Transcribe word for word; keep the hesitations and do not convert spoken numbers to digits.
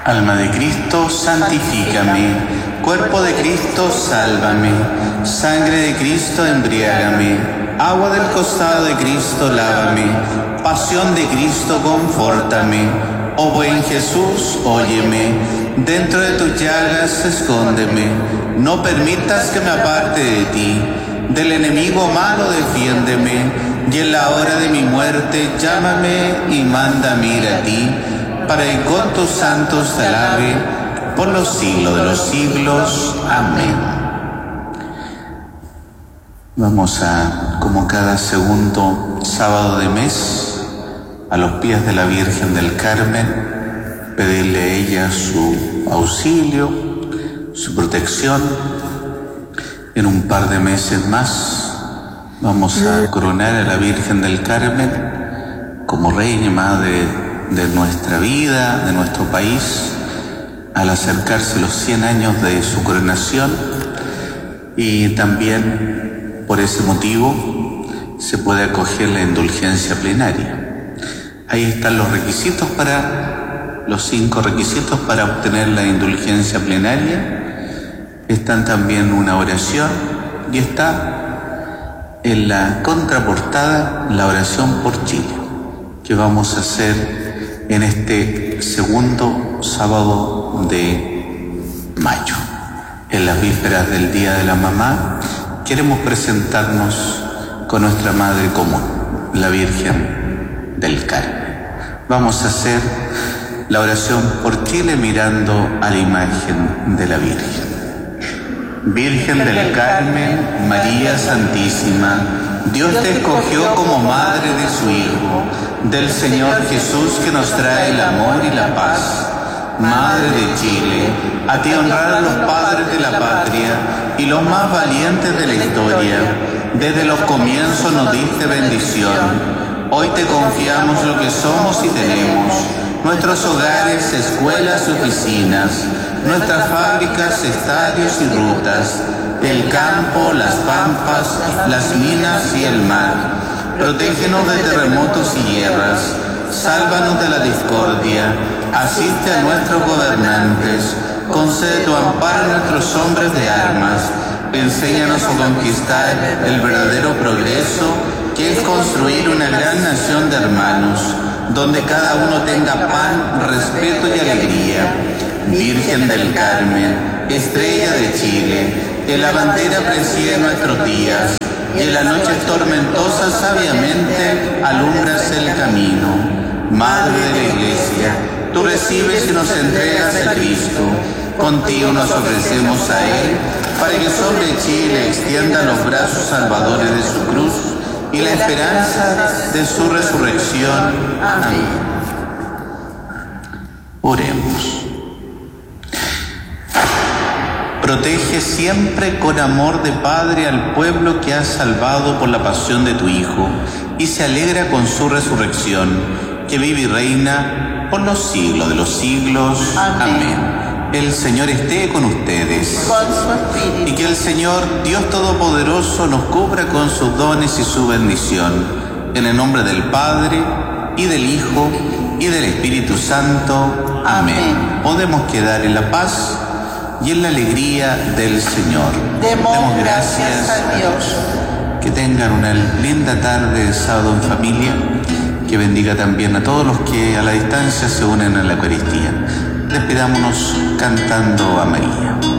Alma de Cristo, santifícame. Cuerpo de Cristo, sálvame. Sangre de Cristo, embriágame. Agua del costado de Cristo, lávame. Pasión de Cristo, confórtame. Oh buen Jesús, óyeme. Dentro de tus llagas, escóndeme. No permitas que me aparte de ti. Del enemigo malo, defiéndeme. Y en la hora de mi muerte, llámame y mándame ir a ti, para que con tus santos te alabe por los siglos de los siglos. Amén. Vamos a, como cada segundo sábado de mes, a los pies de la Virgen del Carmen, pedirle a ella su auxilio, su protección. En un par de meses más vamos a coronar a la Virgen del Carmen como Reina y Madre de nuestra vida, de nuestro país, al acercarse los cien años de su coronación, y también por ese motivo se puede acoger la indulgencia plenaria. Ahí están los requisitos para, los cinco requisitos para obtener la indulgencia plenaria. Están también una oración y está en la contraportada la oración por Chile, que vamos a hacer en este segundo sábado de mayo. En las vísperas del Día de la Mamá, queremos presentarnos con nuestra Madre común, la Virgen del Carmen. Vamos a hacer la oración por Chile mirando a la imagen de la Virgen. Virgen del Carmen, María Santísima, Dios te escogió como madre de su Hijo, del Señor Jesús, que nos trae el amor y la paz. Madre de Chile, a ti honrar a los padres de la patria y los más valientes de la historia. Desde los comienzos nos diste bendición. Hoy te confiamos lo que somos y tenemos: nuestros hogares, escuelas y oficinas, nuestras fábricas, estadios y rutas, el campo, las pampas, las minas y el mar. Protégenos de terremotos y guerras, sálvanos de la discordia, asiste a nuestros gobernantes, concede tu amparo a nuestros hombres de armas, enséñanos a conquistar el verdadero progreso, que es construir una gran nación de hermanos, donde cada uno tenga pan, respeto y alegría. Virgen del Carmen, estrella de Chile, en la bandera preside nuestros días, y en las noches tormentosas sabiamente alumbras el camino. Madre de la Iglesia, tú recibes y nos entregas a Cristo. Contigo nos ofrecemos a Él, para que sobre Chile extienda los brazos salvadores de su cruz y la esperanza de su resurrección. Amén. Oremos. Protege siempre con amor de Padre al pueblo que has salvado por la pasión de tu Hijo y se alegra con su resurrección, que vive y reina por los siglos de los siglos. Amén. Amén. El Señor esté con ustedes. Con su espíritu. Y que el Señor, Dios Todopoderoso, nos cubra con sus dones y su bendición. En el nombre del Padre, y del Hijo, y del Espíritu Santo. Amén. Amén. Podemos quedar en la paz y en la alegría del Señor. Demos, Demos gracias, gracias a Dios. Que tengan una linda tarde de sábado en familia. Que bendiga también a todos los que a la distancia se unen a la Eucaristía. Despidámonos cantando a María.